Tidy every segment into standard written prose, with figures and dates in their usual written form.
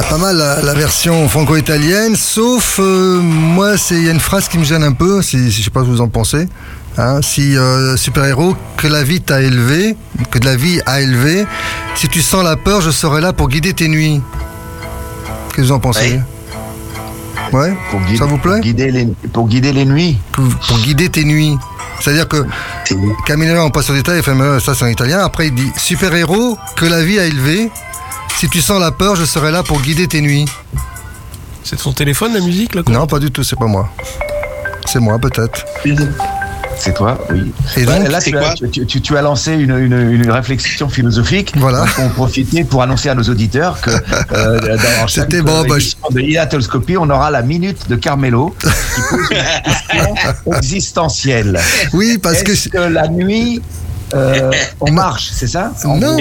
Pas mal la version franco-italienne, sauf moi, il y a une phrase qui me gêne un peu, si je sais pas ce que vous en pensez. Hein, si super-héros, que la vie t'a élevé, que de la vie a élevé, si tu sens la peur, je serai là pour guider tes nuits. Qu'est-ce que vous en pensez? Ouais, ça vous plaît? Pour guider les nuits. Pour guider tes nuits. C'est-à-dire que Camille, on passe sur le détail, ça c'est en italien. Après il dit super-héros que la vie a élevé. Si tu sens la peur, je serai là pour guider tes nuits. C'est de son téléphone la musique là, quoi? Non, pas du tout, c'est pas moi. C'est moi peut-être. C'est toi, oui. Et donc, là, tu as lancé une réflexion philosophique. Voilà. On profiter pour annoncer à nos auditeurs que dans chaque émission de Ilatoscopie, on aura la minute de Carmelo qui pose une question existentielle. Oui, parce que la nuit. On marche, c'est ça? Non.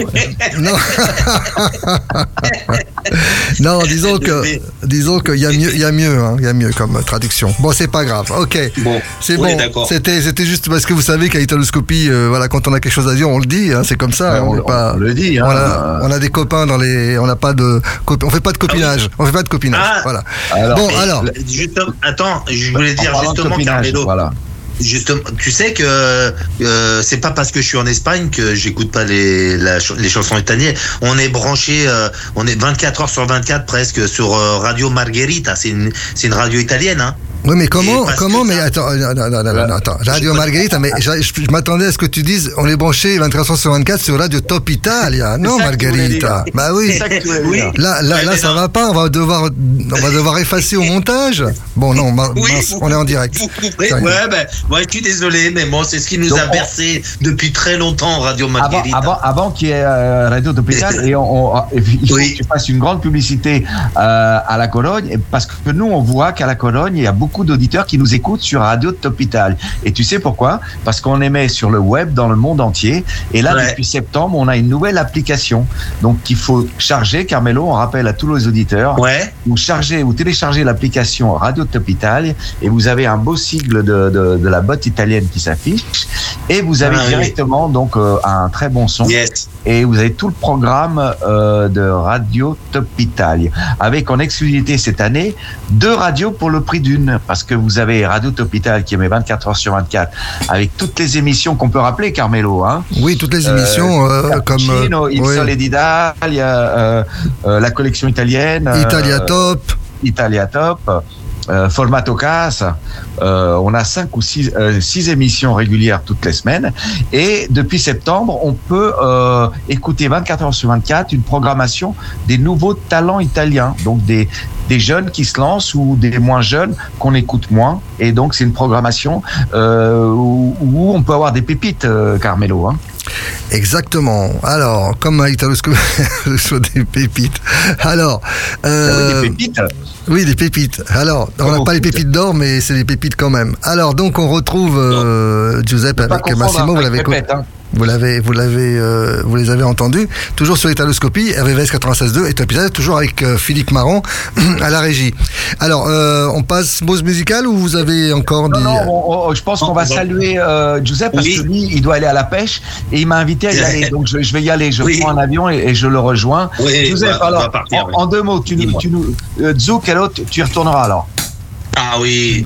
Non, disons que il y a mieux comme traduction. Bon, c'est pas grave. Ok. Bon, c'est bon. C'était juste parce que vous savez qu'à Italoscopie, voilà, quand on a quelque chose à dire, on le dit. Hein, c'est comme ça. Ouais, on le dit. Hein. On a des copains on n'a pas de, on fait pas de copinage. On fait pas de copinage. Voilà. Alors. Justement, attends, je voulais dire justement, Carmelo. Voilà. Justement, tu sais que c'est pas parce que je suis en Espagne que j'écoute pas les chansons italiennes. On est branché, on est 24 heures sur 24 presque sur Radio Margherita. C'est une radio italienne, hein. Oui, mais comment, mais attends, Radio Margherita, mais je m'attendais à ce que tu dises, on est branché 24 heures sur 24 sur Radio Top Italia. Non, Margherita. Bah oui. Là, ça va pas, on va devoir effacer au montage. Bon, non, on est en direct. Ouais, je suis désolé, mais bon, c'est ce qui nous a bercé depuis très longtemps, Radio Margherita. Avant qu'il y ait Radio Top Italia, et il faut que tu fasses une grande publicité à la Cologne, parce que nous, on voit qu'à la Cologne, il y a beaucoup d'auditeurs qui nous écoutent sur Radio Top Italia. Et tu sais pourquoi? Parce qu'on émet sur le web dans le monde entier. Et là, depuis septembre, on a une nouvelle application. Donc, qu'il faut charger. Carmelo, on rappelle à tous les auditeurs. Vous téléchargez l'application Radio Top Italia et vous avez un beau sigle de la botte italienne qui s'affiche. Et vous avez directement donc un très bon son. Yes. Et vous avez tout le programme de Radio Top Italia. Avec en exclusivité cette année 2 radios pour le prix d'une. Parce que vous avez Radio Top Italia qui émet 24 heures sur 24 avec toutes les émissions qu'on peut rappeler, Carmelo. Hein. Oui, toutes les émissions comme Il Sole d'Italia, la collection italienne, Italia Top. Formato Casa, on a 5 ou 6 émissions régulières toutes les semaines et depuis septembre on peut écouter 24 heures sur 24 une programmation des nouveaux talents italiens, donc des jeunes qui se lancent ou des moins jeunes qu'on écoute moins, et donc c'est une programmation où on peut avoir des pépites, Carmelo, hein. Exactement. Alors, comme à Italoscopie, des pépites. Alors, des pépites. Oui, des pépites. Alors, on n'a pas les pépites d'or, mais c'est des pépites quand même. Alors, donc, on retrouve Giuseppe avec Massimo. Vous l'avez écouté. Vous les avez entendus. Toujours sur Italoscopie, RVVS 96.2 et Top Italia, toujours avec Philippe Marron à la régie. Alors, on passe pause musicale ou vous avez encore des... Non, je pense qu'on va saluer Giuseppe parce que lui, il doit aller à la pêche et il m'a invité à y aller. Donc, je vais y aller. Je prends un avion et je le rejoins. Giuseppe, alors, en 2 mots, Zou, quel autre tu y retourneras alors? Ah oui,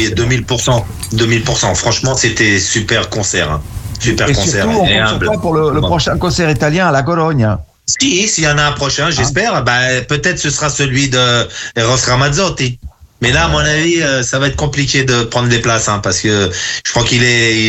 2000%. Franchement, c'était super concert. Hein. Super concert. Surtout, on compte sur toi pour le prochain concert italien à la Cologne. S'il y en a un prochain, j'espère, peut-être ce sera celui de Eros Ramazzotti. Mais là, à mon avis, ça va être compliqué de prendre des places, hein, parce que je crois qu'il est